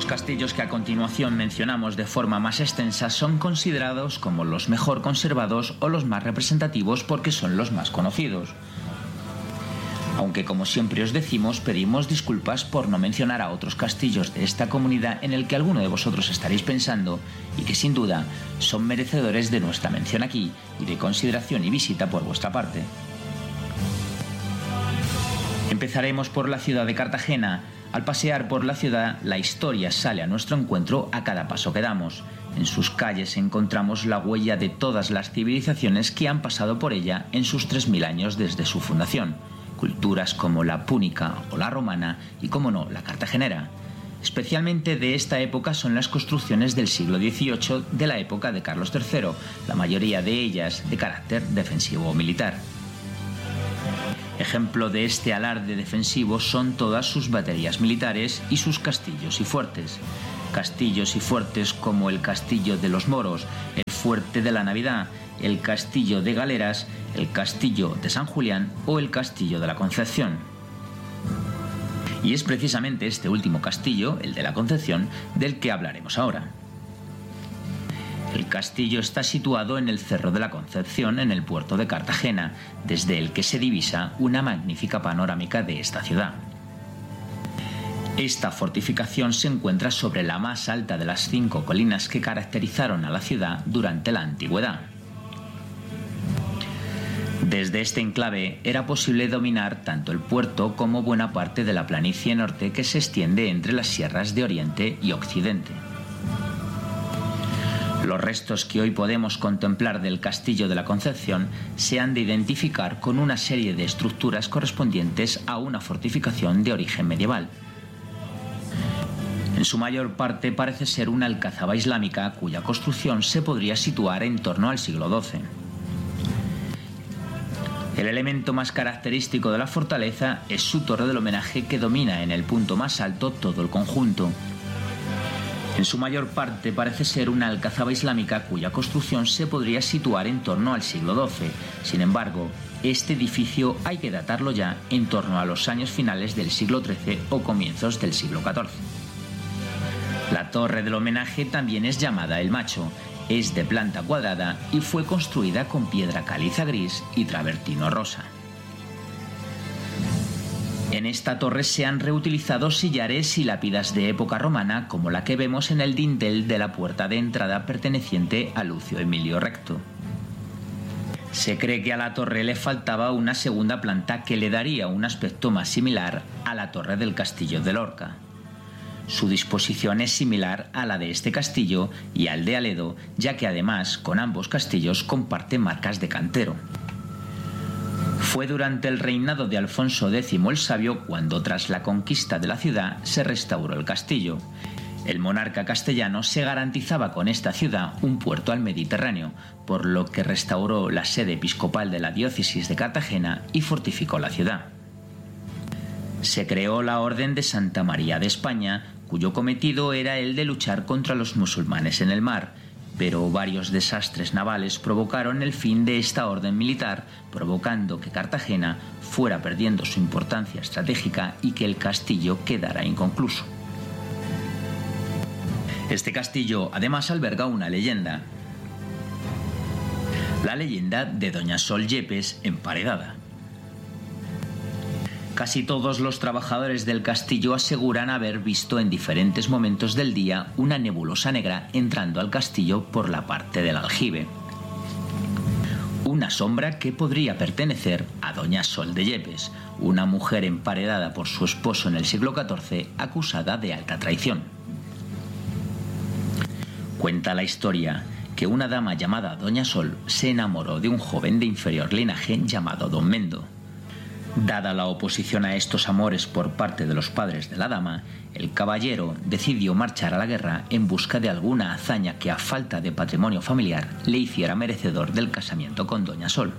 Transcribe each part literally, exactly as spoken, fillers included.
castillos que a continuación mencionamos de forma más extensa son considerados como los mejor conservados o los más representativos porque son los más conocidos. Aunque, como siempre os decimos, pedimos disculpas por no mencionar a otros castillos de esta comunidad en el que alguno de vosotros estaréis pensando y que sin duda son merecedores de nuestra mención aquí y de consideración y visita por vuestra parte. Empezaremos por la ciudad de Cartagena. Al pasear por la ciudad, la historia sale a nuestro encuentro a cada paso que damos. En sus calles encontramos la huella de todas las civilizaciones que han pasado por ella en sus tres mil años desde su fundación. Culturas como la púnica o la romana y, como no, la cartagenera. Especialmente de esta época son las construcciones del siglo dieciocho de la época de Carlos tercero, la mayoría de ellas de carácter defensivo o militar. Ejemplo de este alarde defensivo son todas sus baterías militares y sus castillos y fuertes. Castillos y fuertes como el Castillo de los Moros, el Fuerte de la Navidad, el Castillo de Galeras, el Castillo de San Julián o el Castillo de la Concepción. Y es precisamente este último castillo, el de la Concepción, del que hablaremos ahora. El castillo está situado en el Cerro de la Concepción, en el puerto de Cartagena, desde el que se divisa una magnífica panorámica de esta ciudad. Esta fortificación se encuentra sobre la más alta de las cinco colinas que caracterizaron a la ciudad durante la antigüedad. Desde este enclave era posible dominar tanto el puerto como buena parte de la planicie norte que se extiende entre las sierras de Oriente y Occidente. Los restos que hoy podemos contemplar del Castillo de la Concepción se han de identificar con una serie de estructuras correspondientes a una fortificación de origen medieval. En su mayor parte parece ser una alcazaba islámica cuya construcción se podría situar en torno al siglo doce. El elemento más característico de la fortaleza es su torre del homenaje que domina en el punto más alto todo el conjunto. En su mayor parte parece ser una alcazaba islámica cuya construcción se podría situar en torno al siglo doce. Sin embargo, este edificio hay que datarlo ya en torno a los años finales del siglo trece o comienzos del siglo catorce. La torre del homenaje también es llamada El Macho. Es de planta cuadrada y fue construida con piedra caliza gris y travertino rosa. En esta torre se han reutilizado sillares y lápidas de época romana, como la que vemos en el dintel de la puerta de entrada perteneciente a Lucio Emilio Recto. Se cree que a la torre le faltaba una segunda planta que le daría un aspecto más similar a la torre del castillo de Lorca. Su disposición es similar a la de este castillo y al de Aledo, ya que además con ambos castillos comparte marcas de cantero. Fue durante el reinado de Alfonso décimo el Sabio cuando, tras la conquista de la ciudad, se restauró el castillo. El monarca castellano se garantizaba con esta ciudad un puerto al Mediterráneo, por lo que restauró la sede episcopal de la diócesis de Cartagena y fortificó la ciudad. Se creó la Orden de Santa María de España, cuyo cometido era el de luchar contra los musulmanes en el mar, pero varios desastres navales provocaron el fin de esta orden militar, provocando que Cartagena fuera perdiendo su importancia estratégica y que el castillo quedara inconcluso. Este castillo además alberga una leyenda. La leyenda de Doña Sol Yepes emparedada. Casi todos los trabajadores del castillo aseguran haber visto en diferentes momentos del día una nebulosa negra entrando al castillo por la parte del aljibe. Una sombra que podría pertenecer a Doña Sol de Yepes, una mujer emparedada por su esposo en el siglo catorce, acusada de alta traición. Cuenta la historia que una dama llamada Doña Sol se enamoró de un joven de inferior linaje llamado Don Mendo. Dada la oposición a estos amores por parte de los padres de la dama, el caballero decidió marchar a la guerra en busca de alguna hazaña que, a falta de patrimonio familiar, le hiciera merecedor del casamiento con Doña Sol.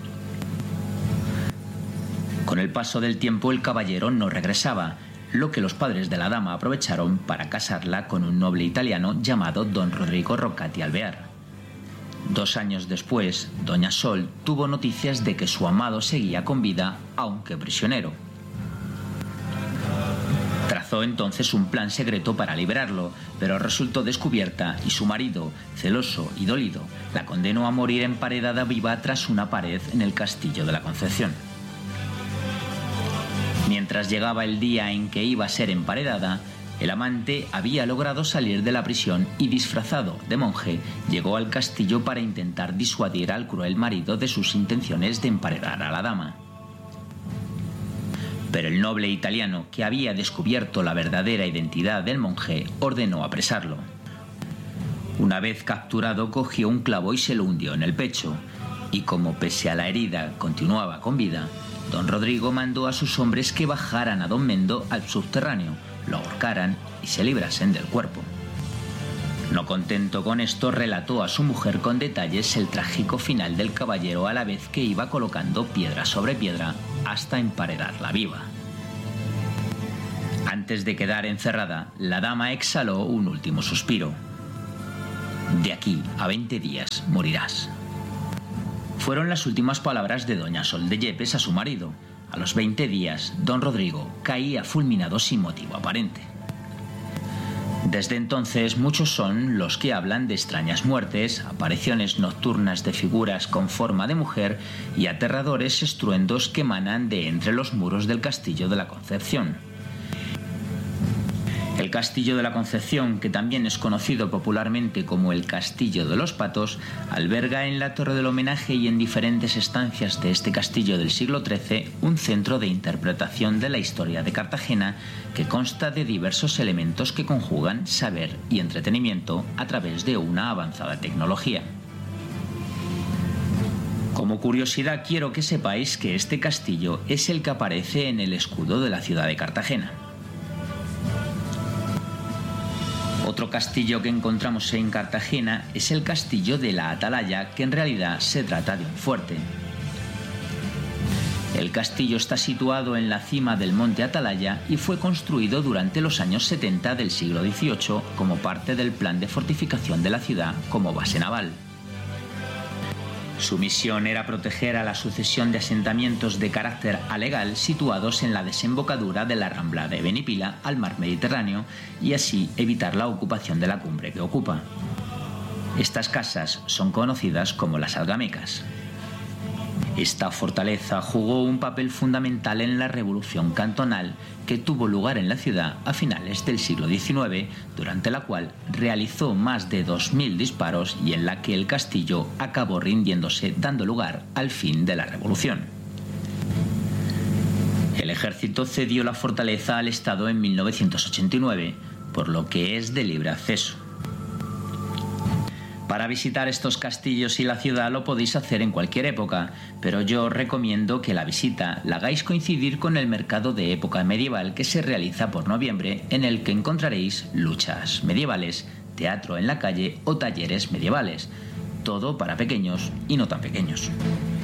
Con el paso del tiempo el caballero no regresaba, lo que los padres de la dama aprovecharon para casarla con un noble italiano llamado Don Rodrigo Roccati Alvear. Dos años después, Doña Sol tuvo noticias de que su amado seguía con vida, aunque prisionero. Trazó trazó entonces un plan secreto para liberarlo, pero resultó descubierta y su marido, celoso y dolido, la condenó a morir emparedada viva tras una pared en el castillo de la Concepción. Mientras llegaba el día en que iba a ser emparedada, el amante había logrado salir de la prisión y, disfrazado de monje, llegó al castillo para intentar disuadir al cruel marido de sus intenciones de emparedar a la dama. Pero el noble italiano, que había descubierto la verdadera identidad del monje, ordenó apresarlo. Una vez capturado, cogió un clavo y se lo hundió en el pecho, y como pese a la herida continuaba con vida, don Rodrigo mandó a sus hombres que bajaran a don Mendo al subterráneo, lo ahorcaran y se librasen del cuerpo. No contento con esto, relató a su mujer con detalles el trágico final del caballero a la vez que iba colocando piedra sobre piedra hasta emparedarla viva. Antes de quedar encerrada, la dama exhaló un último suspiro. De aquí a veinte días morirás. Fueron las últimas palabras de doña Sol de Yepes a su marido. A los veinte días, don Rodrigo caía fulminado sin motivo aparente. Desde entonces, muchos son los que hablan de extrañas muertes, apariciones nocturnas de figuras con forma de mujer y aterradores estruendos que emanan de entre los muros del castillo de la Concepción. El castillo de la Concepción, que también es conocido popularmente como el Castillo de los Patos, alberga en la Torre del Homenaje y en diferentes estancias de este castillo del siglo trece un centro de interpretación de la historia de Cartagena que consta de diversos elementos que conjugan saber y entretenimiento a través de una avanzada tecnología. Como curiosidad, quiero que sepáis que este castillo es el que aparece en el escudo de la ciudad de Cartagena. Otro castillo que encontramos en Cartagena es el castillo de la Atalaya, que en realidad se trata de un fuerte. El castillo está situado en la cima del monte Atalaya y fue construido durante los años setenta del siglo dieciocho como parte del plan de fortificación de la ciudad como base naval. Su misión era proteger a la sucesión de asentamientos de carácter alegal situados en la desembocadura de la Rambla de Benipila al mar Mediterráneo y así evitar la ocupación de la cumbre que ocupa. Estas casas son conocidas como las algamecas. Esta fortaleza jugó un papel fundamental en la revolución cantonal que tuvo lugar en la ciudad a finales del siglo diecinueve, durante la cual realizó más de dos mil disparos y en la que el castillo acabó rindiéndose, dando lugar al fin de la revolución. El ejército cedió la fortaleza al Estado en mil novecientos ochenta y nueve, por lo que es de libre acceso. Para visitar estos castillos y la ciudad lo podéis hacer en cualquier época, pero yo os recomiendo que la visita la hagáis coincidir con el mercado de época medieval que se realiza por noviembre, en el que encontraréis luchas medievales, teatro en la calle o talleres medievales. Todo para pequeños y no tan pequeños.